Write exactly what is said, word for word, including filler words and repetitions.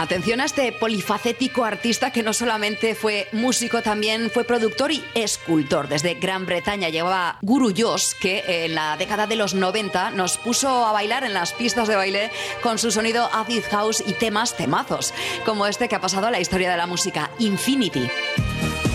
Atención a este polifacético artista que no solamente fue músico, también fue productor y escultor. Desde Gran Bretaña llevaba Guru Josh, que en la década de los noventa nos puso a bailar en las pistas de baile con su sonido acid house y temas temazos, como este que ha pasado a la historia de la música, Infinity.